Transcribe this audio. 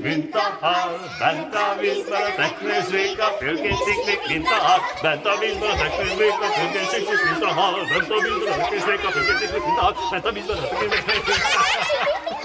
mint a hal, bent a vízben a teknőzvéka, fülkésziklik, mint a hal, bent a vízben a teknőzvéka, fülkésziklik, mint a hal, bent a vízben a teknőzvéka, fülkésziklik, mint a hal, bent a vízben a teknőzvéka,